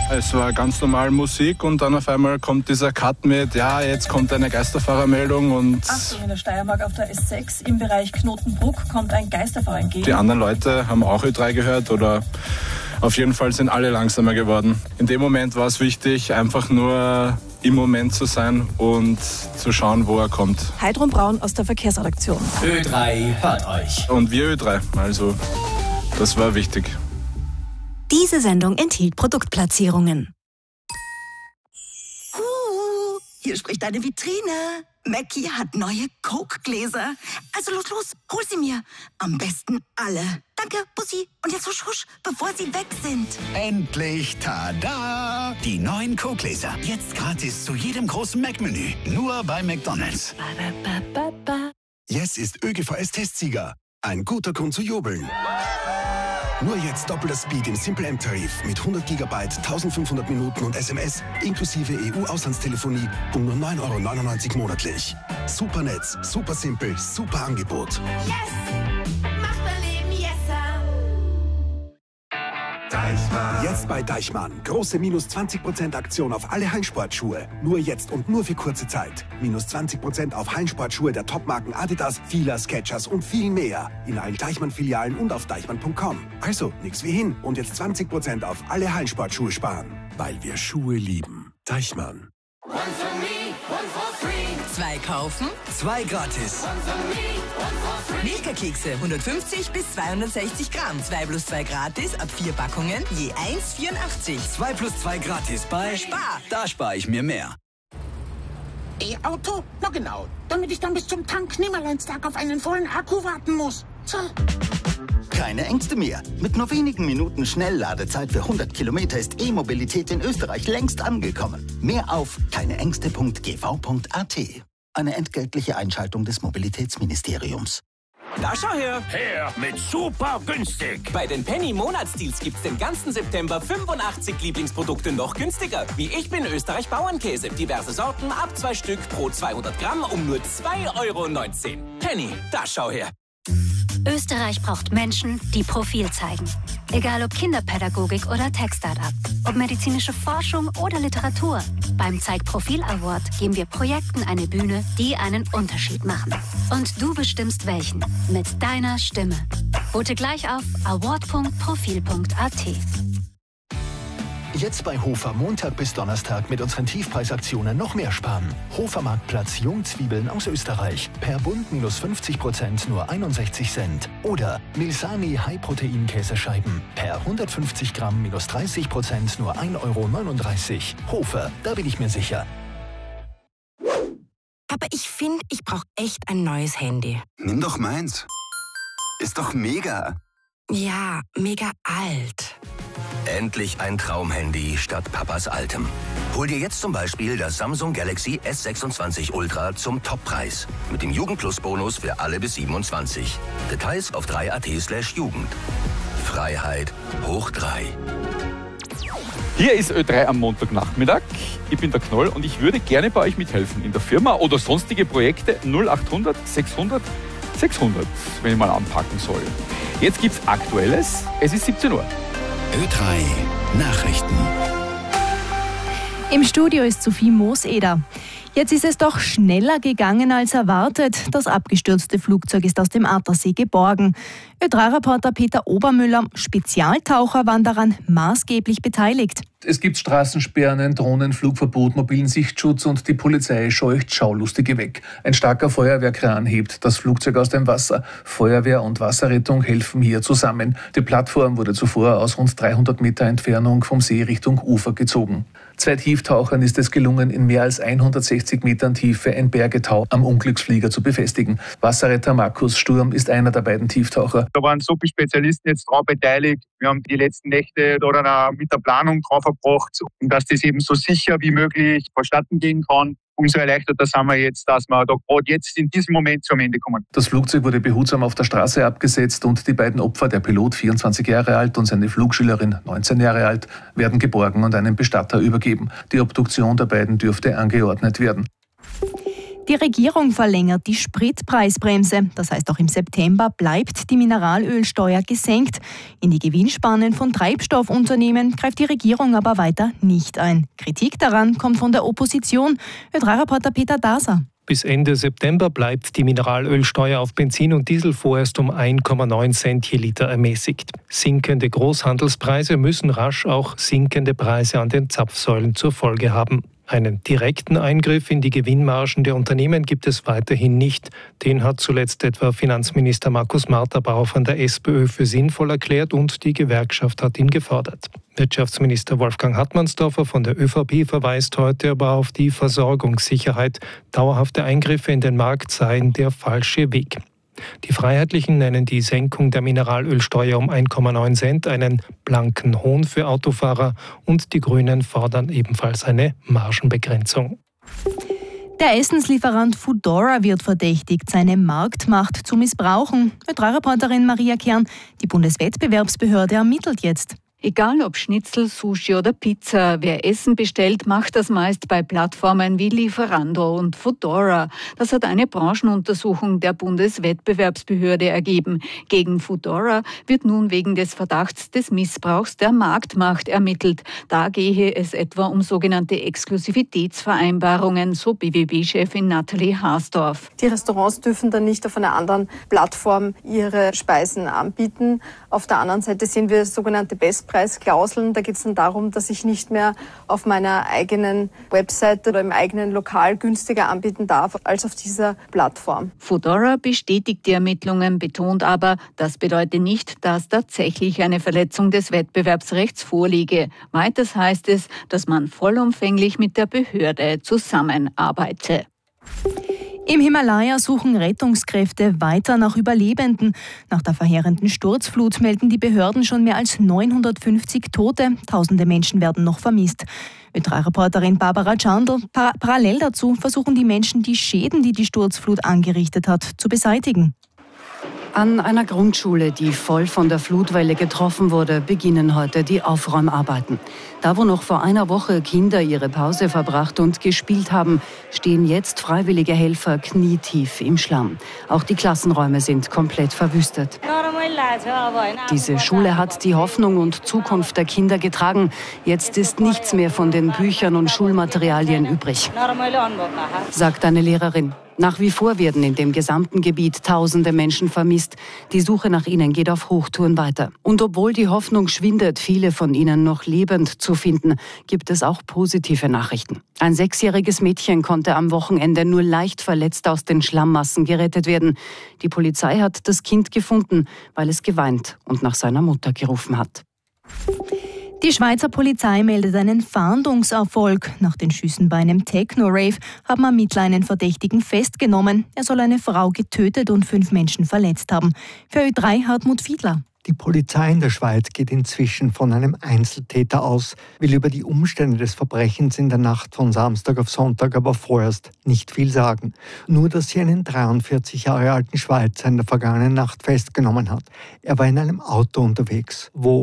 Es war ganz normal Musik und dann auf einmal kommt dieser Cut mit, ja, jetzt kommt eine Geisterfahrermeldung und... Achtung, in der Steiermark auf der S6 im Bereich Knotenbruck kommt ein Geisterfahrer entgegen. Die anderen Leute haben auch Ö3 gehört oder auf jeden Fall sind alle langsamer geworden. In dem Moment war es wichtig, einfach nur im Moment zu sein und zu schauen, wo er kommt. Heidrun Braun aus der Verkehrsredaktion. Ö3 hört euch. Und wir Ö3, also das war wichtig. Diese Sendung enthielt Produktplatzierungen. Hier spricht eine Vitrine. Mackie hat neue Coke-Gläser. Also los, hol sie mir. Am besten alle. Danke, Bussi. Und jetzt husch, husch, bevor sie weg sind. Endlich, tada! Die neuen Coke-Gläser. Jetzt gratis zu jedem großen Mac-Menü. Nur bei McDonald's. Yes ist ÖGVS-Testsieger. Ein guter Grund zu jubeln. Nur jetzt doppelter Speed im Simple M-Tarif mit 100 GB, 1500 Minuten und SMS inklusive EU-Auslandstelefonie um nur 9,99 € monatlich. Super Netz, super simpel, super Angebot. Yes! Macht mein Leben yesser! Deichmann. Jetzt bei Deichmann. Große minus 20% Aktion auf alle Hallensportschuhe. Nur jetzt und nur für kurze Zeit. Minus 20% auf Hallensportschuhe der Topmarken Adidas, Fila, Skechers und viel mehr. In allen Deichmann-Filialen und auf deichmann.com. Also, nix wie hin. Und jetzt 20% auf alle Hallensportschuhe sparen. Weil wir Schuhe lieben. Deichmann. 2 kaufen, 2 gratis. Milka-Kekse 150 bis 260 Gramm. 2 plus 2 gratis ab 4 Packungen, je 1,84. 2 plus 2 gratis bei Spar. Da spare ich mir mehr. E-Auto? Na genau, damit ich dann bis zum Tank-Nimmerleinstag auf einen vollen Akku warten muss. So. Keine Ängste mehr. Mit nur wenigen Minuten Schnellladezeit für 100 Kilometer ist E-Mobilität in Österreich längst angekommen. Mehr auf keineängste.gv.at. Eine entgeltliche Einschaltung des Mobilitätsministeriums. Da schau her! Her mit super günstig! Bei den Penny-Monatsdeals gibt's den ganzen September 85 Lieblingsprodukte noch günstiger. Wie Ich bin Österreich Bauernkäse. Diverse Sorten ab 2 Stück pro 200 Gramm um nur 2,19 €. Penny, da schau her! Österreich braucht Menschen, die Profil zeigen. Egal ob Kinderpädagogik oder Tech-Startup, ob medizinische Forschung oder Literatur. Beim Zeig Profil Award geben wir Projekten eine Bühne, die einen Unterschied machen. Und du bestimmst welchen. Mit deiner Stimme. Vote gleich auf award.profil.at. Jetzt bei Hofer Montag bis Donnerstag mit unseren Tiefpreisaktionen noch mehr sparen. Hofer Marktplatz Jungzwiebeln aus Österreich. Per Bund minus 50% nur 61 Cent. Oder Milsani High-Protein-Käsescheiben. Per 150 Gramm minus 30% nur 1,39 €. Hofer, da bin ich mir sicher. Aber ich finde, ich brauche echt ein neues Handy. Nimm doch meins. Ist doch mega. Ja, mega alt. Endlich ein Traumhandy statt Papas altem. Hol dir jetzt zum Beispiel das Samsung Galaxy S26 Ultra zum Toppreis. Mit dem Jugend-Plus-Bonus für alle bis 27. Details auf 3.at/Jugend. Freiheit hoch 3. Hier ist Ö3 am Montagnachmittag. Ich bin der Knoll und ich würde gerne bei euch mithelfen in der Firma oder sonstige Projekte 0800 600 600, wenn ich mal anpacken soll. Jetzt gibt's Aktuelles. Es ist 17 Uhr. Ö3 Nachrichten. Im Studio ist Sophie Mooseder. Jetzt ist es doch schneller gegangen als erwartet. Das abgestürzte Flugzeug ist aus dem Attersee geborgen. Ö3-Reporter Peter Obermüller, Spezialtaucher, waren daran maßgeblich beteiligt. Es gibt Straßensperren, ein Drohnenflugverbot, mobilen Sichtschutz und die Polizei scheucht Schaulustige weg. Ein starker Feuerwehrkran hebt das Flugzeug aus dem Wasser. Feuerwehr und Wasserrettung helfen hier zusammen. Die Plattform wurde zuvor aus rund 300 Meter Entfernung vom See Richtung Ufer gezogen. 2 Tieftauchern ist es gelungen, in mehr als 160 Metern Tiefe ein Bergetau am Unglücksflieger zu befestigen. Wasserretter Markus Sturm ist einer der beiden Tieftaucher. Da waren so viele Spezialisten jetzt drauf beteiligt. Wir haben die letzten Nächte da mit der Planung drauf verbracht, und dass das eben so sicher wie möglich vonstatten gehen kann. Umso erleichterter sind wir jetzt, dass wir da gerade jetzt in diesem Moment zum Ende kommen. Das Flugzeug wurde behutsam auf der Straße abgesetzt und die beiden Opfer, der Pilot 24 Jahre alt und seine Flugschülerin 19 Jahre alt, werden geborgen und einem Bestatter übergeben. Die Obduktion der beiden dürfte angeordnet werden. Die Regierung verlängert die Spritpreisbremse. Das heißt, auch im September bleibt die Mineralölsteuer gesenkt. In die Gewinnspannen von Treibstoffunternehmen greift die Regierung aber weiter nicht ein. Kritik daran kommt von der Opposition. Ö3-Reporter Peter Daser. Bis Ende September bleibt die Mineralölsteuer auf Benzin und Diesel vorerst um 1,9 Cent je Liter ermäßigt. Sinkende Großhandelspreise müssen rasch auch sinkende Preise an den Zapfsäulen zur Folge haben. Einen direkten Eingriff in die Gewinnmargen der Unternehmen gibt es weiterhin nicht. Den hat zuletzt etwa Finanzminister Markus Marterbauer von der SPÖ für sinnvoll erklärt und die Gewerkschaft hat ihn gefordert. Wirtschaftsminister Wolfgang Hartmannsdorfer von der ÖVP verweist heute aber auf die Versorgungssicherheit. Dauerhafte Eingriffe in den Markt seien der falsche Weg. Die Freiheitlichen nennen die Senkung der Mineralölsteuer um 1,9 Cent einen blanken Hohn für Autofahrer und die Grünen fordern ebenfalls eine Margenbegrenzung. Der Essenslieferant Foodora wird verdächtigt, seine Marktmacht zu missbrauchen. Ö3-Reporterin Maria Kern, die Bundeswettbewerbsbehörde ermittelt jetzt. Egal ob Schnitzel, Sushi oder Pizza, wer Essen bestellt, macht das meist bei Plattformen wie Lieferando und Foodora. Das hat eine Branchenuntersuchung der Bundeswettbewerbsbehörde ergeben. Gegen Foodora wird nun wegen des Verdachts des Missbrauchs der Marktmacht ermittelt. Da gehe es etwa um sogenannte Exklusivitätsvereinbarungen, so BWB-Chefin Nathalie Haasdorf. Die Restaurants dürfen dann nicht auf einer anderen Plattform ihre Speisen anbieten. Auf der anderen Seite sehen wir sogenannte Bestpreisklauseln. Da geht es dann darum, dass ich nicht mehr auf meiner eigenen Website oder im eigenen Lokal günstiger anbieten darf als auf dieser Plattform. Foodora bestätigt die Ermittlungen, betont aber, das bedeutet nicht, dass tatsächlich eine Verletzung des Wettbewerbsrechts vorliege. Weiters heißt es, dass man vollumfänglich mit der Behörde zusammenarbeite. Im Himalaya suchen Rettungskräfte weiter nach Überlebenden. Nach der verheerenden Sturzflut melden die Behörden schon mehr als 950 Tote. Tausende Menschen werden noch vermisst. Ö3-Reporterin Barbara Chandl. Parallel dazu versuchen die Menschen, die Schäden, die die Sturzflut angerichtet hat, zu beseitigen. An einer Grundschule, die voll von der Flutwelle getroffen wurde, beginnen heute die Aufräumarbeiten. Da, wo noch vor einer Woche Kinder ihre Pause verbracht und gespielt haben, stehen jetzt freiwillige Helfer knietief im Schlamm. Auch die Klassenräume sind komplett verwüstet. Diese Schule hat die Hoffnung und Zukunft der Kinder getragen. Jetzt ist nichts mehr von den Büchern und Schulmaterialien übrig, sagt eine Lehrerin. Nach wie vor werden in dem gesamten Gebiet tausende Menschen vermisst. Die Suche nach ihnen geht auf Hochtouren weiter. Und obwohl die Hoffnung schwindet, viele von ihnen noch lebend zu finden, gibt es auch positive Nachrichten. Ein 6-jähriges Mädchen konnte am Wochenende nur leicht verletzt aus den Schlammmassen gerettet werden. Die Polizei hat das Kind gefunden, weil es geweint und nach seiner Mutter gerufen hat. Die Schweizer Polizei meldet einen Fahndungserfolg. Nach den Schüssen bei einem Techno-Rave haben Ermittler einen Verdächtigen festgenommen. Er soll eine Frau getötet und 5 Menschen verletzt haben. Für Ö3 Hartmut Fiedler. Die Polizei in der Schweiz geht inzwischen von einem Einzeltäter aus, will über die Umstände des Verbrechens in der Nacht von Samstag auf Sonntag aber vorerst nicht viel sagen. Nur, dass sie einen 43 Jahre alten Schweizer in der vergangenen Nacht festgenommen hat. Er war in einem Auto unterwegs, wo